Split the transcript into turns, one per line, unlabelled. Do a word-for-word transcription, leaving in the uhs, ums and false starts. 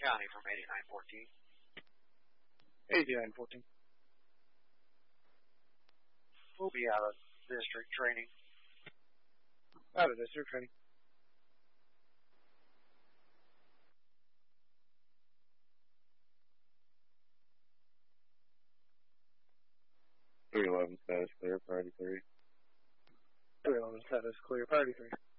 County from eighty-nine fourteen.
eighty-nine fourteen.
We'll be out of district training.
Out of district training.
three eleven status clear, priority three.
three eleven status clear, priority three.